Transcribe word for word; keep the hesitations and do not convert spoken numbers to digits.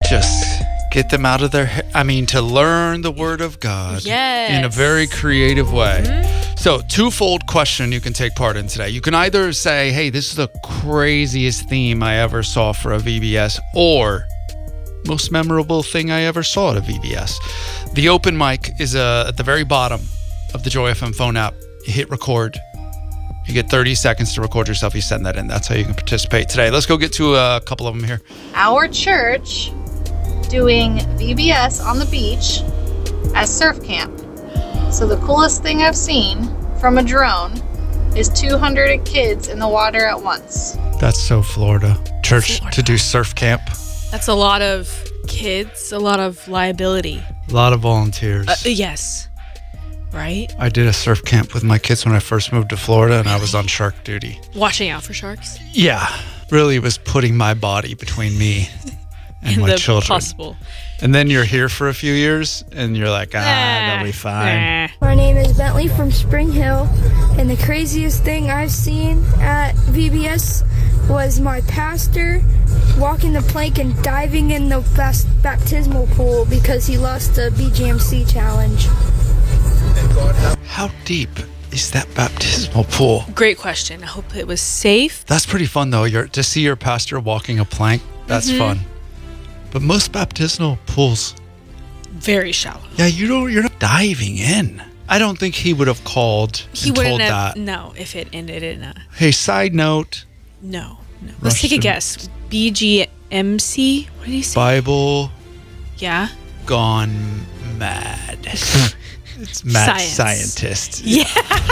just get them out of their he- I mean, to learn the Word of God Yes. in a very creative way. Mm-hmm. So, twofold question you can take part in today. You can either say, hey, this is the craziest theme I ever saw for a V B S, or most memorable thing I ever saw at a V B S. The open mic is uh, at the very bottom of the Joy F M phone app. You hit record. You get thirty seconds to record yourself. You send that in. That's how you can participate today. Let's go get to a couple of them here. Our church doing V B S on the beach as surf camp. So the coolest thing I've seen from a drone is two hundred kids in the water at once. That's so Florida. Church Florida. to do surf camp. That's a lot of kids, a lot of liability. A lot of volunteers. Uh, yes. Right? I did a surf camp with my kids when I first moved to Florida, and I was on shark duty. Watching out for sharks. Yeah, really was putting my body between me and, And my the children. possible. And then you're here for a few years, and you're like, ah, that'll be fine. Nah. My name is Bentley from Spring Hill, and the craziest thing I've seen at V B S was my pastor walking the plank and diving in the bas- baptismal pool because he lost the B G M C challenge. How deep is that baptismal pool? Great question. I hope it was safe. That's pretty fun, though. You're, to see your pastor walking a plank, that's Mm-hmm. fun. But most baptismal pools, Very shallow. yeah, you don't, you're not diving in. I don't think he would have called He and wouldn't told have. that. No, if it ended in a. Hey, side note, No. No. Let's take a Russian- guess. B G M C? What did he say? Bible Yeah. gone mad. It's mad Science. scientist. Yeah.